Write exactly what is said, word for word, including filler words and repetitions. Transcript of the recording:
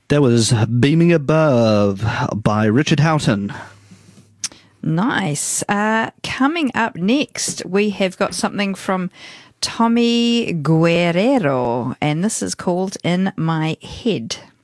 That was Beaming Above by Richard Houghton. Nice. Uh, coming up next, we have got something from Tommy Guerrero, and this is called In My Head.